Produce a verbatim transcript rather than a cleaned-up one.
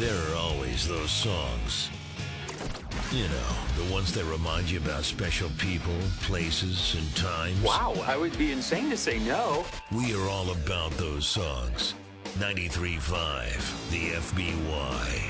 There are always those songs. You know, the ones that remind you about special people, places, and times. Wow, I would be insane to say no. We are all about those songs. ninety-three point five, the F B Y.